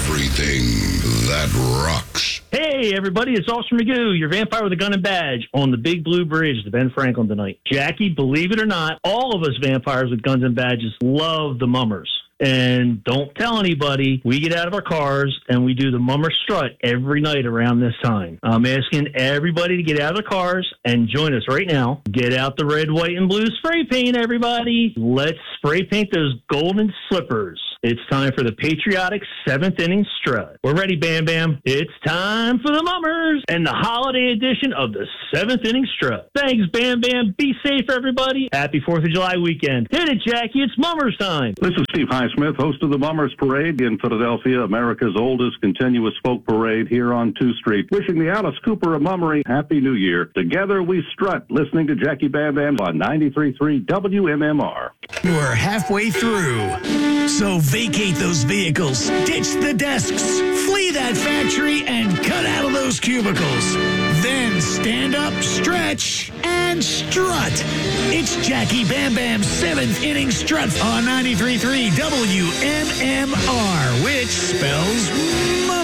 everything that rocks. Hey, everybody, it's Officer Magoo, your vampire with a gun and badge, on the Big Blue Bridge to Ben Franklin tonight. Jackie, believe it or not, all of us vampires with guns and badges love the mummers. And don't tell anybody, we get out of our cars and we do the mummer strut every night around this time. I'm asking everybody to get out of their cars and join us right now. Get out the red, white, and blue spray paint, everybody. Let's spray paint those golden slippers. It's time for the patriotic 7th inning strut. We're ready, Bam Bam. It's time for the mummers and the holiday edition of the 7th inning strut. Thanks, Bam Bam. Be safe, everybody. Happy 4th of July weekend. Hit it, Jackie. It's mummers time. This is Steve Highsmith, host of the Mummers Parade in Philadelphia, America's oldest continuous folk parade here on 2 Street. Wishing the Alice Cooper of Mummery Happy New Year. Together we strut, listening to Jackie Bam Bam on 93.3 WMMR. We're halfway through, so vacate those vehicles, ditch the desks, flee that factory, and cut out of those cubicles. Then stand up, stretch, and strut. It's Jackie Bam Bam's 7th inning strut on 93.3 WMMR, which spells